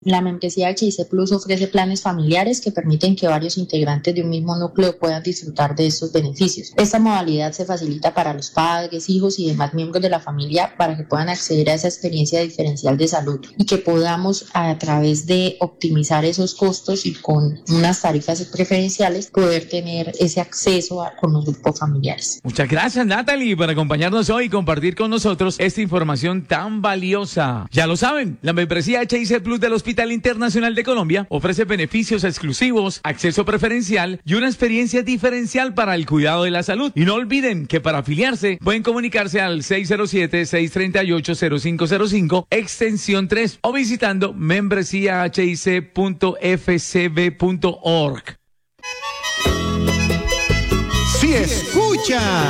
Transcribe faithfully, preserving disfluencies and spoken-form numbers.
La membresía H I C Plus ofrece planes familiares que permiten que varios integrantes de un mismo núcleo puedan disfrutar de estos beneficios. Esta modalidad se facilita para los padres, hijos y demás miembros de la familia para que puedan acceder a esa experiencia diferencial de salud y que podamos, a través de optimizar esos costos y con unas tarifas preferenciales, poder tener ese acceso a, con los grupos familiares. Muchas gracias, Natalie, por acompañarnos hoy y compartir con nosotros esta información tan valiosa. Ya lo saben, la membresía H I C Plus del Hospital Internacional de Colombia ofrece beneficios exclusivos, acceso preferencial y una experiencia diferencial para el cuidado de la salud. Y no olviden que para afiliarse pueden comunicarse al seis cero siete, seis tres ocho, cero cinco cero cinco, extensión tres, o visitando membresía h i c punto f c b punto org. Si escucha